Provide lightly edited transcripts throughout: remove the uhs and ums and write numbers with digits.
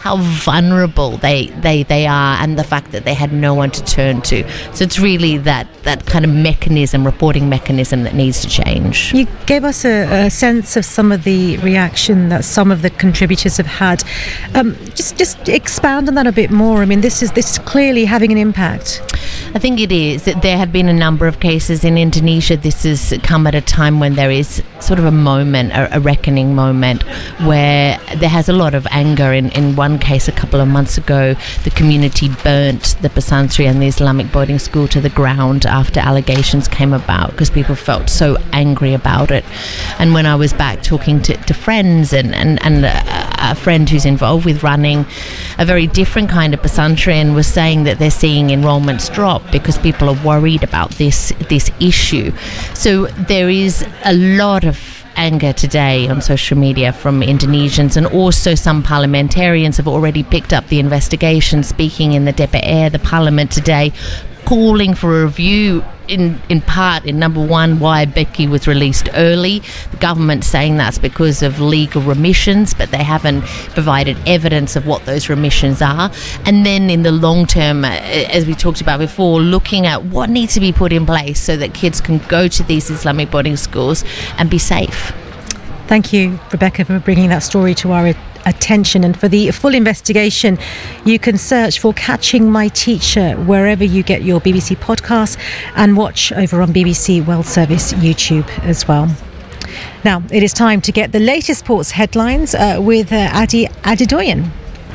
how vulnerable they are, and the fact that they had no one to turn to. So it's really that kind of reporting mechanism that needs to change. You gave us a sense of some of the reaction that some of the contributors have had. Just expound on that a bit more. I mean, this is clearly having an impact. I think it is. There have been a number of cases in Indonesia. This has come at a time when there is sort of a moment, a reckoning moment, where there has a lot of anger. In one case a couple of months ago, the community burnt the Pesantren and the Islamic boarding school to the ground after allegations came about, because people felt so angry about it. And when I was back talking to friends and a friend who's involved with running a very different kind of Pesantren was saying that they're seeing enrollments drop because people are worried about this issue. So there is a lot of anger today on social media from Indonesians, and also some parliamentarians have already picked up the investigation, speaking in the DPR, the parliament today, calling for a review in part, in number one, why Beki was released early. The government saying that's because of legal remissions, but they haven't provided evidence of what those remissions are. And then in the long term, as we talked about before, looking at what needs to be put in place so that kids can go to these Islamic boarding schools and be safe. Thank you, Rebecca, for bringing that story to our attention. And for the full investigation, you can search for Catching My Teacher wherever you get your BBC podcasts, and watch over on BBC World Service YouTube as well. Now, it is time to get the latest sports headlines with Adi Adedoyan.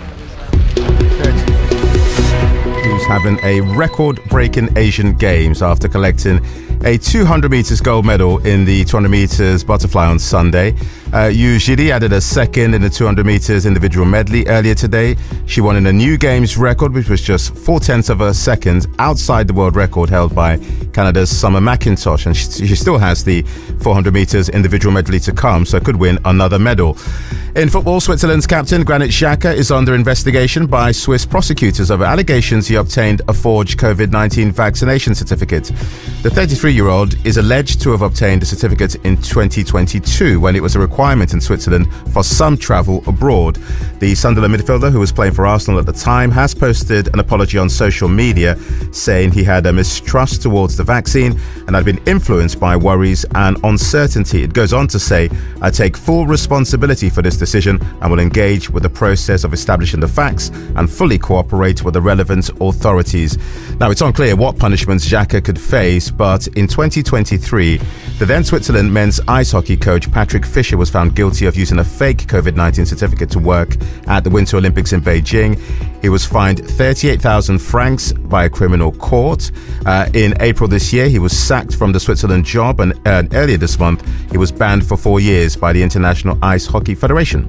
Who's having a record-breaking Asian Games after collecting a 200 metres gold medal in the 200 metres butterfly on Sunday. Yu Jiri added a second in the 200 metres individual medley earlier today. She won in a new Games record, which was just 0.4 of a second outside the world record held by Canada's Summer McIntosh, and she still has the 400 metres individual medley to come, so could win another medal. In football, Switzerland's captain Granit Xhaka is under investigation by Swiss prosecutors over allegations he obtained a forged COVID-19 vaccination certificate. The 33-year-old is alleged to have obtained the certificate in 2022 when it was a requirement in Switzerland for some travel abroad. The Sunderland midfielder, who was playing for Arsenal at the time, has posted an apology on social media, saying he had a mistrust towards the vaccine and had been influenced by worries and uncertainty. It goes on to say, "I take full responsibility for this decision and will engage with the process of establishing the facts and fully cooperate with the relevant authorities." Now, it's unclear what punishments Xhaka could face, but in 2023, the then Switzerland men's ice hockey coach Patrick Fischer was found guilty of using a fake COVID-19 certificate to work at the Winter Olympics in Beijing. He was fined 38,000 francs by a criminal court. In April this year, he was sacked from the Switzerland job, and earlier this month, he was banned for 4 years by the International Ice Hockey Federation.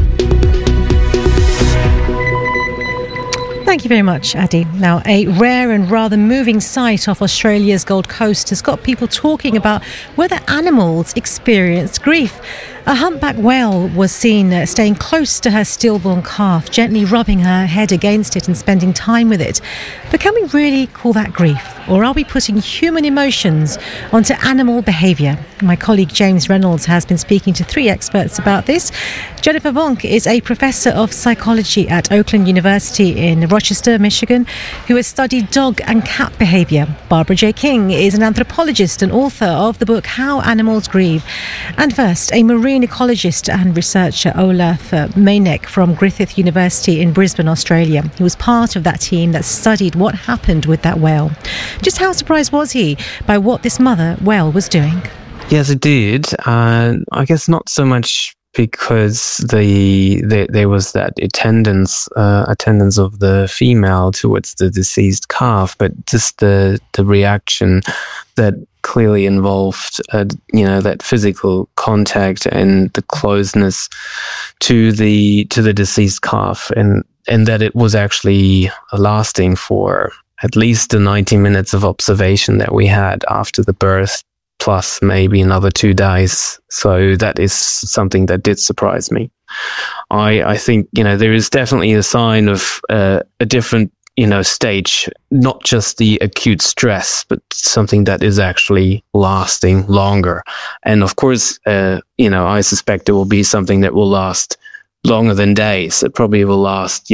Thank you very much, Adi. Now, a rare and rather moving sight off Australia's Gold Coast has got people talking about whether animals experience grief. A humpback whale was seen staying close to her stillborn calf, gently rubbing her head against it and spending time with it. But can we really call that grief? Or are we putting human emotions onto animal behaviour? My colleague James Reynolds has been speaking to 3 experts about this. Jennifer Vonk is a professor of psychology at Oakland University in Rochester, Michigan, who has studied dog and cat behaviour. Barbara J. King is an anthropologist and author of the book How Animals Grieve. And first, a marine ecologist and researcher, Olaf Meinek from Griffith University in Brisbane, Australia. He was part of that team that studied what happened with that whale. Just how surprised was he by what this mother whale was doing? Yes, it did. I guess not so much because there was that attendance of the female towards the deceased calf, but just the reaction that clearly involved, that physical contact and the closeness to the deceased calf, and that it was actually lasting for at least the 90 minutes of observation that we had after the birth, plus maybe another 2 days. So that is something that did surprise me. I think, there is definitely a sign of a different, stage, not just the acute stress, but something that is actually lasting longer. And of course, I suspect it will be something that will last longer than days. It probably will last,